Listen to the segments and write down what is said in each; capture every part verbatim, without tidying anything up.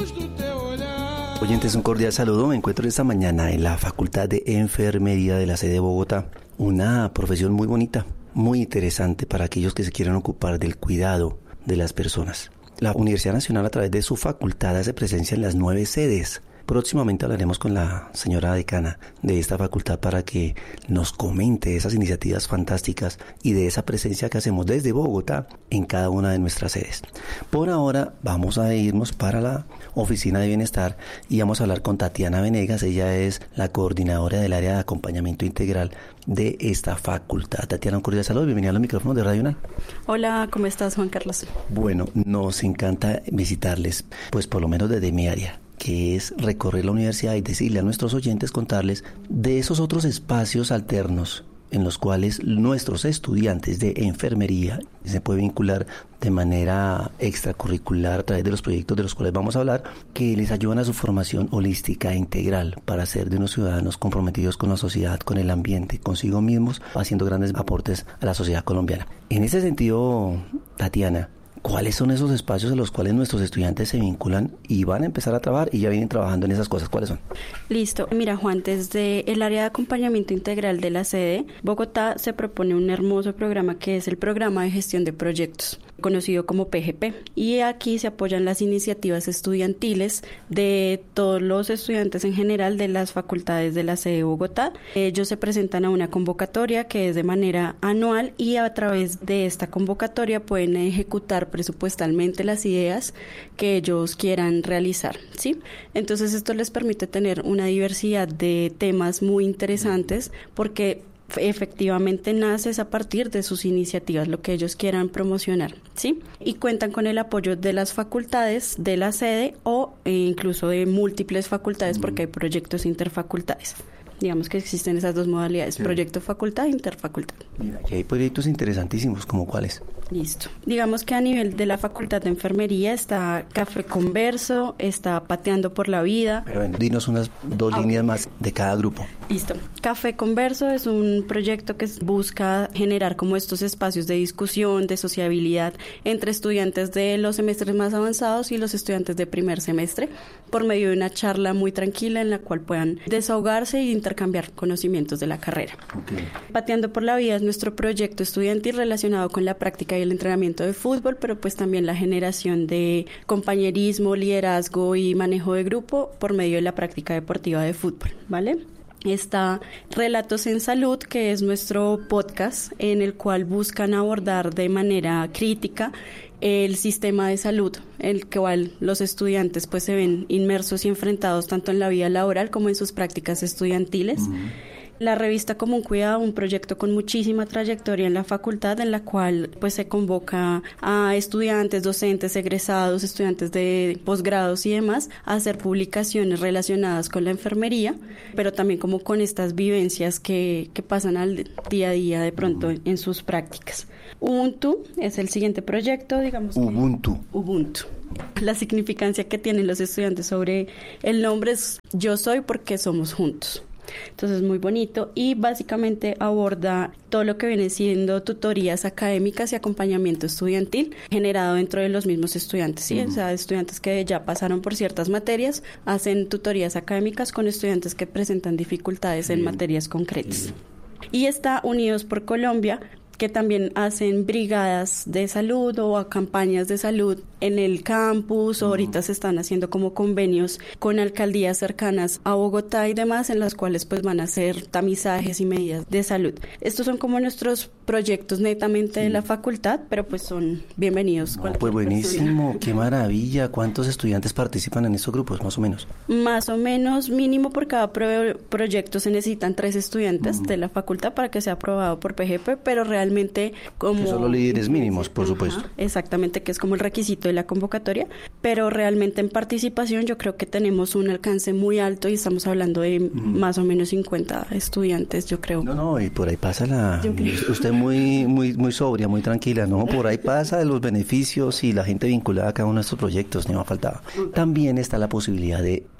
Oyentes, un cordial saludo. Me encuentro esta mañana en la Facultad de Enfermería de la sede de Bogotá. Una profesión muy bonita, muy interesante para aquellos que se quieran ocupar del cuidado de las personas. La Universidad Nacional, a través de su facultad, hace presencia en las nueve sedes. Próximamente hablaremos con la señora decana de esta facultad para que nos comente esas iniciativas fantásticas y de esa presencia que hacemos desde Bogotá en cada una de nuestras sedes. Por ahora vamos a irnos para la oficina de bienestar y vamos a hablar con Tatiana Venegas. Ella es la coordinadora del área de acompañamiento integral de esta facultad. Tatiana, un cordial saludo, bienvenida a los micrófonos de Radio UNAL. Hola, ¿cómo estás, Juan Carlos? Bueno, nos encanta visitarles, pues por lo menos desde mi área, que es recorrer la universidad y decirle a nuestros oyentes, contarles de esos otros espacios alternos en los cuales nuestros estudiantes de enfermería se pueden vincular de manera extracurricular a través de los proyectos de los cuales vamos a hablar, que les ayudan a su formación holística e integral para ser de unos ciudadanos comprometidos con la sociedad, con el ambiente, consigo mismos, haciendo grandes aportes a la sociedad colombiana. En ese sentido, Tatiana, ¿cuáles son esos espacios en los cuales nuestros estudiantes se vinculan y van a empezar a trabajar y ya vienen trabajando en esas cosas? ¿Cuáles son? Listo. Mira, Juan, desde el área de acompañamiento integral de la sede, Bogotá se propone un hermoso programa que es el Programa de Gestión de Proyectos, conocido como P G P. Y aquí se apoyan las iniciativas estudiantiles de todos los estudiantes en general de las facultades de la sede de Bogotá. Ellos se presentan a una convocatoria que es de manera anual y a través de esta convocatoria pueden ejecutar presupuestalmente las ideas que ellos quieran realizar, ¿sí? Entonces esto les permite tener una diversidad de temas muy interesantes porque efectivamente nace a partir de sus iniciativas, lo que ellos quieran promocionar, ¿sí? Y cuentan con el apoyo de las facultades de la sede o e incluso de múltiples facultades porque hay proyectos interfacultades. Digamos que existen esas dos modalidades, sí. Proyecto facultad e interfacultad. Mira, aquí hay proyectos interesantísimos, ¿como cuáles? Listo. Digamos que a nivel de la Facultad de Enfermería está Café Converso, está Pateando por la Vida. Pero bueno, dinos unas dos ah. líneas más de cada grupo. Listo. Café Converso es un proyecto que busca generar como estos espacios de discusión, de sociabilidad entre estudiantes de los semestres más avanzados y los estudiantes de primer semestre, por medio de una charla muy tranquila en la cual puedan desahogarse e intercambiar conocimientos de la carrera. Okay. Pateando por la Vida es nuestro proyecto estudiantil relacionado con la práctica y el entrenamiento de fútbol, pero pues también la generación de compañerismo, liderazgo y manejo de grupo por medio de la práctica deportiva de fútbol, ¿vale? Está Relatos en Salud, que es nuestro podcast en el cual buscan abordar de manera crítica el sistema de salud, en el cual los estudiantes pues se ven inmersos y enfrentados tanto en la vida laboral como en sus prácticas estudiantiles. Uh-huh. La revista Como un Cuidado, un proyecto con muchísima trayectoria en la facultad, en la cual pues se convoca a estudiantes, docentes, egresados, estudiantes de posgrados y demás a hacer publicaciones relacionadas con la enfermería, pero también como con estas vivencias que, que pasan al día a día de pronto en, en sus prácticas. Ubuntu es el siguiente proyecto, digamos. Ubuntu. Que, Ubuntu. La significancia que tienen los estudiantes sobre el nombre es Yo soy porque somos juntos. Entonces, muy bonito y básicamente aborda todo lo que viene siendo tutorías académicas y acompañamiento estudiantil generado dentro de los mismos estudiantes, ¿sí? Uh-huh. O sea, estudiantes que ya pasaron por ciertas materias, hacen tutorías académicas con estudiantes que presentan dificultades en materias concretas. Uh-huh. Y está Unidos por Colombia, que también hacen brigadas de salud o campañas de salud en el campus, o ahorita se están haciendo como convenios con alcaldías cercanas a Bogotá y demás, en las cuales pues van a hacer tamizajes y medidas de salud. Estos son como nuestros proyectos netamente de la facultad, pero pues son bienvenidos. No, pues buenísimo, persona. Qué maravilla. ¿Cuántos estudiantes participan en estos grupos, más o menos? Más o menos, mínimo por cada pro- proyecto se necesitan tres estudiantes uh-huh. de la facultad para que sea aprobado por P G P, pero realmente como... Que son los líderes mínimos, por supuesto. Ajá, exactamente, que es como el requisito de la convocatoria, pero realmente en participación yo creo que tenemos un alcance muy alto y estamos hablando de uh-huh. más o menos cincuenta estudiantes, yo creo. No, no, y por ahí pasa la... Usted muy, muy, muy sobria, muy tranquila, ¿no? Por ahí pasa de los beneficios y la gente vinculada a cada uno de estos proyectos, ni más faltaba. También está la posibilidad de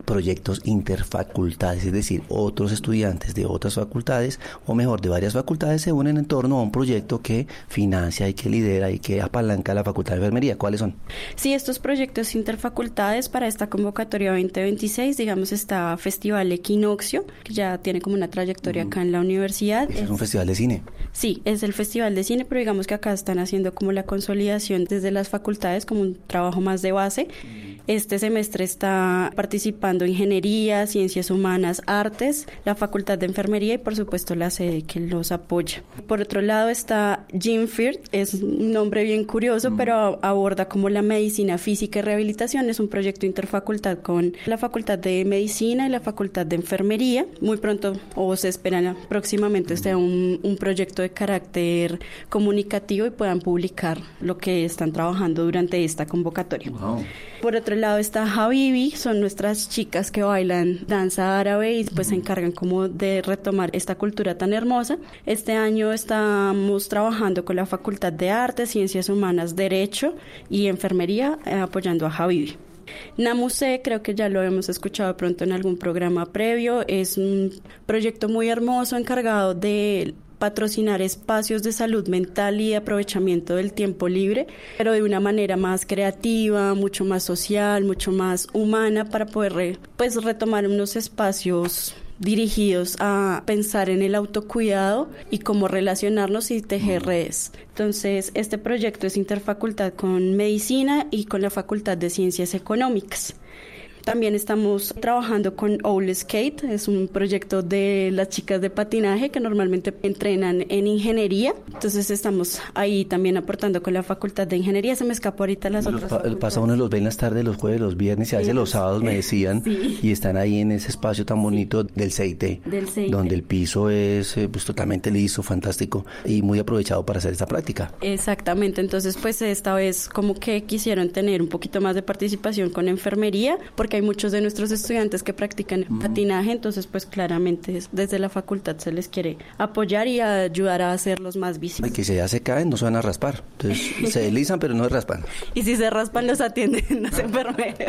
proyectos interfacultades, es decir, otros estudiantes de otras facultades, o mejor, de varias facultades, se unen en torno a un proyecto que financia y que lidera y que apalanca la Facultad de Enfermería. ¿Cuáles son? Sí, estos proyectos interfacultades para esta convocatoria veinte veintiséis, digamos, está Festival Equinoccio, que ya tiene como una trayectoria uh-huh. acá en la universidad. ¿Es, es un festival de cine? Sí, es el festival de cine, pero digamos que acá están haciendo como la consolidación desde las facultades, como un trabajo más de base. Este semestre está participando Ingeniería, Ciencias Humanas, Artes, la Facultad de Enfermería y por supuesto la sede que los apoya. Por otro lado está GymFirt, es un nombre bien curioso, mm. pero aborda como la medicina física y rehabilitación. Es un proyecto interfacultad con la Facultad de Medicina y la Facultad de Enfermería. Muy pronto, o se espera próximamente, mm. sea un, un proyecto de carácter comunicativo y puedan publicar lo que están trabajando durante esta convocatoria. Wow. Por otro lado está Habibi, son nuestras chicas que bailan danza árabe y pues uh-huh. se encargan como de retomar esta cultura tan hermosa. Este año estamos trabajando con la Facultad de Artes, Ciencias Humanas, Derecho y Enfermería, eh, apoyando a Habibi. Namuse, creo que ya lo hemos escuchado pronto en algún programa previo, es un proyecto muy hermoso encargado de patrocinar espacios de salud mental y de aprovechamiento del tiempo libre, pero de una manera más creativa, mucho más social, mucho más humana, para poder re, pues retomar unos espacios dirigidos a pensar en el autocuidado y cómo relacionarnos y tejer redes. Entonces, este proyecto es interfacultad con Medicina y con la Facultad de Ciencias Económicas. También estamos trabajando con Owl Skate, es un proyecto de las chicas de patinaje que normalmente entrenan en ingeniería. Entonces estamos ahí también aportando con la Facultad de Ingeniería. Se me escapó ahorita las los otras. Pa- pasa uno los ve en las tardes, los jueves, los viernes y a veces los sábados me decían, sí. y están ahí en ese espacio tan bonito del C I T, del C I T. Donde el piso es eh, pues, totalmente liso, fantástico y muy aprovechado para hacer esta práctica. Exactamente, entonces pues esta vez como que quisieron tener un poquito más de participación con enfermería, porque hay muchos de nuestros estudiantes que practican uh-huh. patinaje, entonces pues claramente desde la facultad se les quiere apoyar y ayudar a hacerlos más visibles. Y que si ya se caen no se van a raspar, entonces se deslizan pero no se raspan. Y si se raspan los atienden los enfermeros.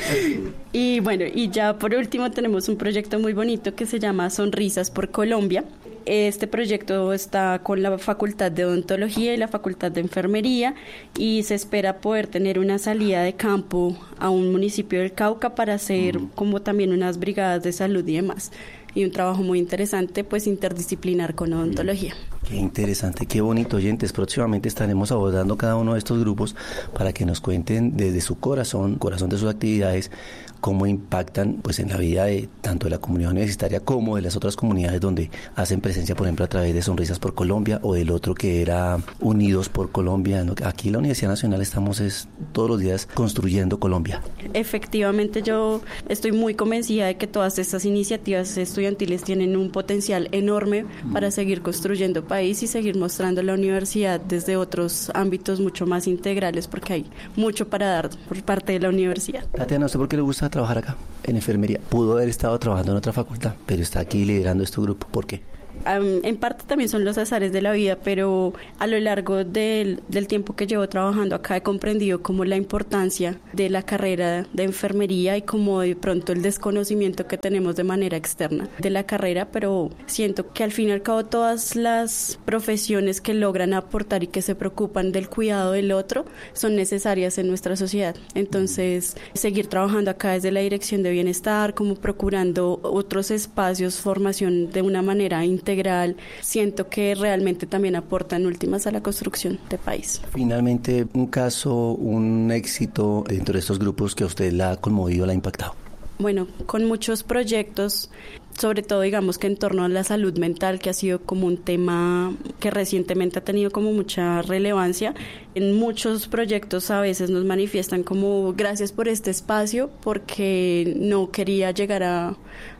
Y bueno, y ya por último tenemos un proyecto muy bonito que se llama Sonrisas por Colombia. Este proyecto está con la Facultad de Odontología y la Facultad de Enfermería y se espera poder tener una salida de campo a un municipio del Cauca para hacer como también unas brigadas de salud y demás. Y un trabajo muy interesante, pues interdisciplinar con odontología. Qué interesante, qué bonito, oyentes. Próximamente estaremos abordando cada uno de estos grupos para que nos cuenten desde su corazón, corazón de sus actividades, cómo impactan pues en la vida de tanto de la comunidad universitaria como de las otras comunidades donde hacen presencia, por ejemplo, a través de Sonrisas por Colombia o del otro que era Unidos por Colombia. Aquí en la Universidad Nacional estamos es, todos los días construyendo Colombia. Efectivamente, yo estoy muy convencida de que todas estas iniciativas estudiantiles tienen un potencial enorme mm. para seguir construyendo país y seguir mostrando la universidad desde otros ámbitos mucho más integrales, porque hay mucho para dar por parte de la universidad. Tatiana, ¿usted por qué le gusta trabajar acá en enfermería? Pudo haber estado trabajando en otra facultad, pero está aquí liderando este grupo. ¿Por qué? Um, en parte también son los azares de la vida, pero a lo largo del, del tiempo que llevo trabajando acá he comprendido como la importancia de la carrera de enfermería y como de pronto el desconocimiento que tenemos de manera externa de la carrera, pero siento que al fin y al cabo todas las profesiones que logran aportar y que se preocupan del cuidado del otro son necesarias en nuestra sociedad. Entonces, seguir trabajando acá desde la Dirección de Bienestar, como procurando otros espacios, formación de una manera integral, integral, siento que realmente también aporta en últimas a la construcción de país. Finalmente, un caso, un éxito dentro de estos grupos que a usted la ha conmovido, la ha impactado. Bueno, con muchos proyectos, sobre todo digamos que en torno a la salud mental, que ha sido como un tema que recientemente ha tenido como mucha relevancia. En muchos proyectos a veces nos manifiestan como gracias por este espacio, porque no quería llegar a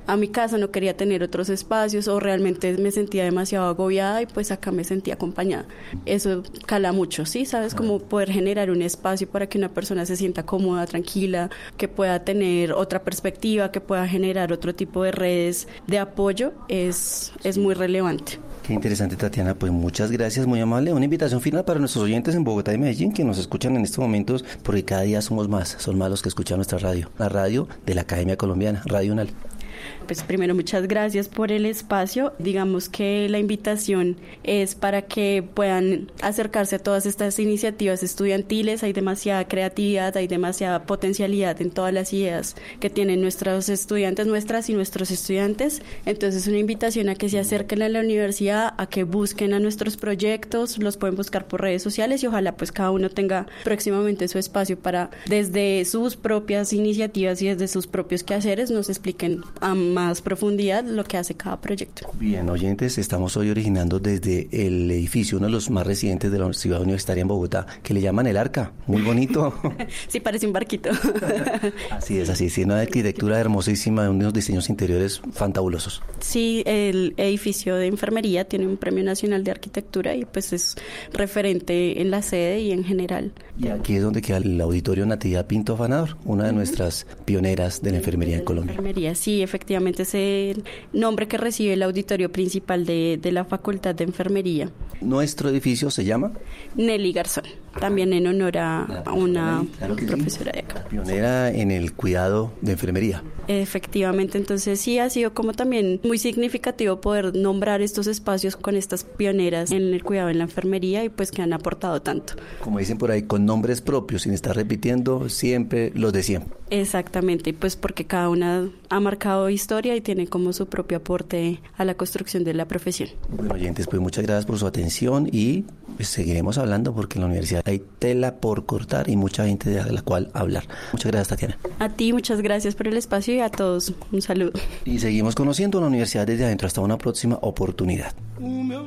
a mi casa, no quería tener otros espacios o realmente me sentía demasiado agobiada y pues acá me sentía acompañada. Eso cala mucho, ¿sí? ¿Sabes? Como poder generar un espacio para que una persona se sienta cómoda, tranquila, que pueda tener otra perspectiva, que pueda generar otro tipo de redes de apoyo, es, es muy relevante. Qué interesante, Tatiana, pues muchas gracias, muy amable. Una invitación final para nuestros oyentes en Bogotá y Medellín que nos escuchan en estos momentos, porque cada día somos más, son más los que escuchan nuestra radio, la radio de la Academia Colombiana, Radio UNAL. Pues primero muchas gracias por el espacio. Digamos que la invitación es para que puedan acercarse a todas estas iniciativas estudiantiles. Hay demasiada creatividad, hay demasiada potencialidad en todas las ideas que tienen nuestros estudiantes, nuestras y nuestros estudiantes. Entonces una invitación a que se acerquen a la universidad, a que busquen a nuestros proyectos, los pueden buscar por redes sociales y ojalá pues cada uno tenga próximamente su espacio para desde sus propias iniciativas y desde sus propios quehaceres nos expliquen a más profundidad lo que hace cada proyecto. Bien, oyentes, estamos hoy originando desde el edificio, uno de los más recientes de la Ciudad Universitaria en Bogotá, que le llaman el Arca, muy bonito. Sí, parece un barquito. Así es, así es, una arquitectura hermosísima, unos diseños interiores fantabulosos. Sí, el edificio de enfermería tiene un premio nacional de arquitectura y pues es referente en la sede y en general. Y aquí es donde queda el auditorio Natividad Pinto Afanador, una de nuestras pioneras de la enfermería en Colombia. Enfermería, sí, efectivamente es el nombre que recibe el auditorio principal de, de la Facultad de Enfermería. ¿Nuestro edificio se llama? Nelly Garzón, también en honor a, a una claro profesora sí. de acá. Pionera en el cuidado de enfermería. Efectivamente, entonces sí ha sido como también muy significativo poder nombrar estos espacios con estas pioneras en el cuidado en la enfermería y pues que han aportado tanto. Como dicen por ahí, con nombres propios, sin estar repitiendo siempre los de siempre. Exactamente, pues porque cada una ha marcado historia y tiene como su propio aporte a la construcción de la profesión. Bueno, oyentes, pues muchas gracias por su atención y pues seguiremos hablando porque en la universidad hay tela por cortar y mucha gente de la cual hablar. Muchas gracias, Tatiana. A ti, muchas gracias por el espacio y a todos un saludo. Y seguimos conociendo la universidad desde adentro. Hasta una próxima oportunidad.